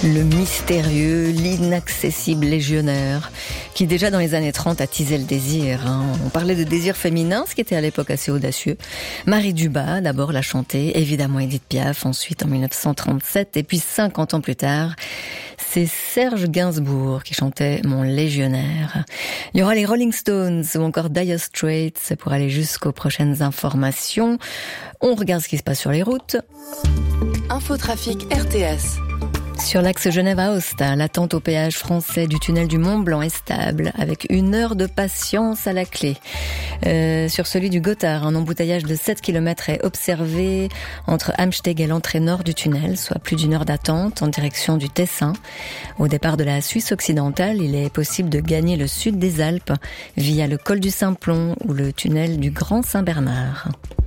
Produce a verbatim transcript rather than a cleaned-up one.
Le mystérieux, l'inaccessible légionnaire, qui déjà dans les années trente attisait le désir. Hein. On parlait de désir féminin, ce qui était à l'époque assez audacieux. Marie Dubas, d'abord, l'a chanté, évidemment Édith Piaf, ensuite en mille neuf cent trente-sept, et puis cinquante ans plus tard, c'est Serge Gainsbourg qui chantait Mon légionnaire. Il y aura les Rolling Stones ou encore Dire Straits pour aller jusqu'aux prochaines informations. On regarde ce qui se passe sur les routes. Infotrafic R T S. Sur l'axe Genève-Aosta, l'attente au péage français du tunnel du Mont-Blanc est stable, avec une heure de patience à la clé. Euh, sur celui du Gothard, un embouteillage de sept kilomètres est observé entre Amsteg et l'entrée nord du tunnel, soit plus d'une heure d'attente en direction du Tessin. Au départ de la Suisse occidentale, il est possible de gagner le sud des Alpes via le col du Simplon ou le tunnel du Grand Saint-Bernard.